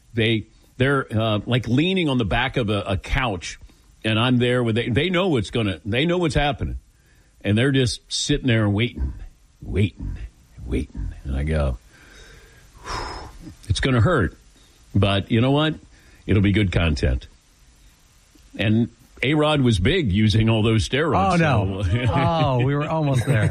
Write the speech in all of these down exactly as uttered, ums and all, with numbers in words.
They they're uh, like leaning on the back of a, a couch, and I'm there with they. They know what's gonna. They know what's happening, and they're just sitting there and waiting, waiting, waiting. And I go, it's gonna hurt, but you know what? It'll be good content. And A-Rod was big using all those steroids. Oh, no. So. Oh, we were almost there.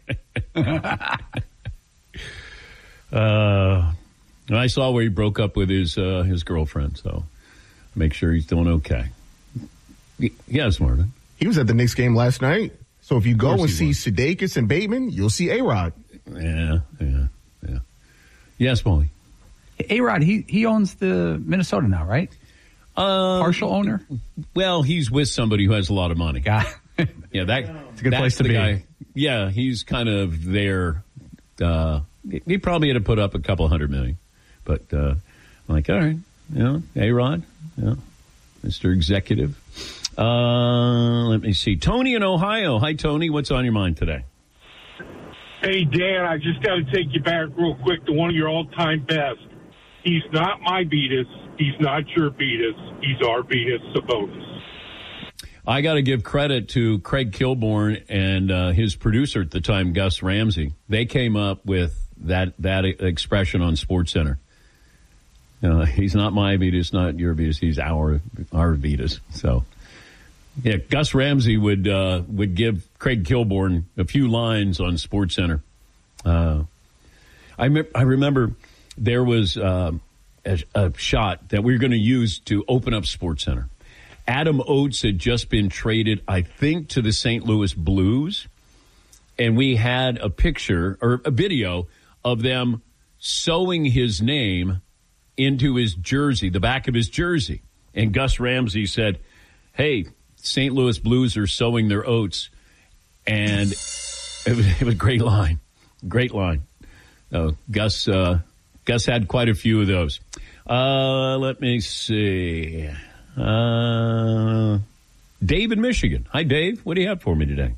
uh, I saw where he broke up with his uh, his girlfriend, so make sure he's doing okay. Yes, Marvin. He was at the Knicks game last night. So if you go and see Sudeikis and Bateman, you'll see A-Rod. Yeah, yeah, yeah. Yes, Molly. A-Rod, he, he owns the Minnesota now, right? Uh, Partial owner? Well, he's with somebody who has a lot of money. Yeah, yeah that, it's a good that's place to the be. Guy. Yeah, he's kind of there. Uh, he probably had to put up a couple hundred million. But uh, I'm like, all right, you know, A-Rod, you know, Mister Executive. Uh, let me see. Tony in Ohio. Hi, Tony. What's on your mind today? Hey, Dan, I just got to take you back real quick to one of your all-time best. He's not my Beatus. He's not your Beatus. He's our Beatus, Sabonis. I got to give credit to Craig Kilborn and uh, his producer at the time, Gus Ramsey. They came up with that that expression on SportsCenter. Uh, he's not my Beatus, not your Beatus. He's our our Beatus. So, yeah, Gus Ramsey would uh, would give Craig Kilborn a few lines on SportsCenter. Uh, I me- I remember there was uh, a, a shot that we were going to use to open up SportsCenter. Adam Oates had just been traded, I think, to the Saint Louis Blues, and we had a picture or a video of them sewing his name into his jersey, the back of his jersey. And Gus Ramsey said, hey, Saint Louis Blues are sewing their oats. And it was, it was a great line. Great line. Uh, Gus uh, Gus had quite a few of those. Uh, let me see. Uh, Dave in Michigan. Hi, Dave. What do you have for me today?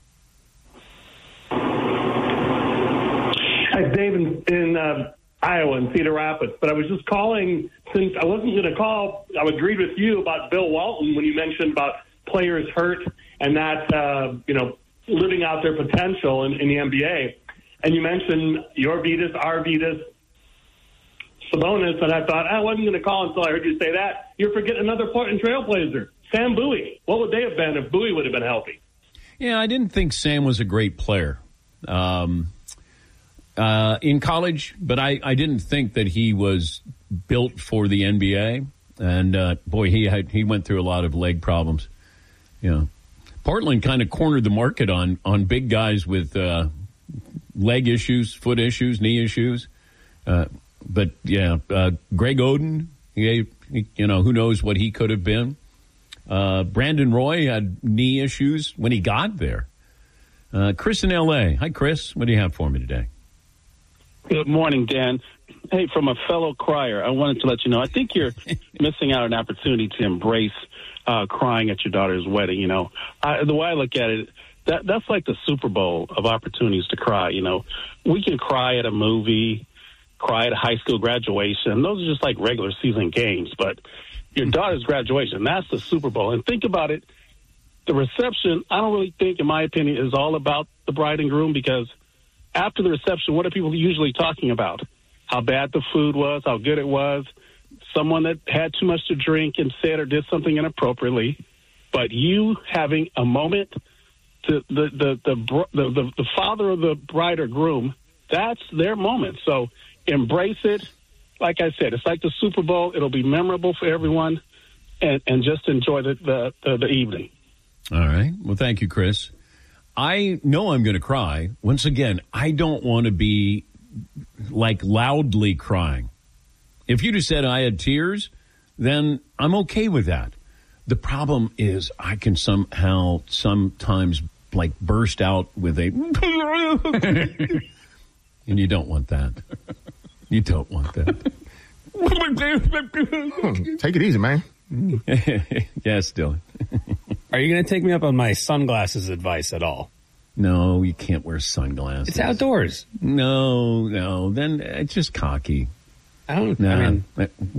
Hi, Dave in, in uh, Iowa, in Cedar Rapids. But I was just calling, since I wasn't going to call, I agreed with you about Bill Walton when you mentioned about players hurt and that, uh, you know, living out their potential in, in the N B A. And you mentioned your Beatus, our Beatus, Sabonis, and I thought, I wasn't going to call until I heard you say that. You're forgetting another Portland Trailblazer, Sam Bowie. What would they have been if Bowie would have been healthy? Yeah, I didn't think Sam was a great player um, uh, in college, but I, I didn't think that he was built for the N B A. And, uh, boy, he had he went through a lot of leg problems. You know, Portland kind of cornered the market on, on big guys with uh, leg issues, foot issues, knee issues. Uh But, yeah, uh, Greg Oden, he, he, you know, who knows what he could have been. Uh, Brandon Roy had knee issues when he got there. Uh, Chris in L A. Hi, Chris. What do you have for me today? Good morning, Dan. Hey, from a fellow crier, I wanted to let you know, I think you're missing out on an opportunity to embrace uh, crying at your daughter's wedding. You know, I, the way I look at it, that that's like the Super Bowl of opportunities to cry. You know, we can cry at a movie, cry at a high school graduation. Those are just like regular season games. But your daughter's graduation, that's the Super Bowl. And think about it, the reception, I don't really think, in my opinion, is all about the bride and groom, because after the reception, what are people usually talking about? How bad the food was, how good it was, someone that had too much to drink and said or did something inappropriately. But you having a moment, to the, the, the, the, the, the father of the bride or groom, that's their moment. So embrace it. Like I said, it's like the Super Bowl. It'll be memorable for everyone, and, and just enjoy the, the, the, the evening. All right. Well, thank you, Chris. I know I'm going to cry. Once again, I don't want to be, like, loudly crying. If you just said I had tears, then I'm okay with that. The problem is I can somehow sometimes, like, burst out with a... and you don't want that. You don't want that. Take it easy, man. Yes, Dylan. Are you going to take me up on my sunglasses advice at all? No, you can't wear sunglasses. It's outdoors. No, no. Then it's just cocky. I don't. Nah, I mean,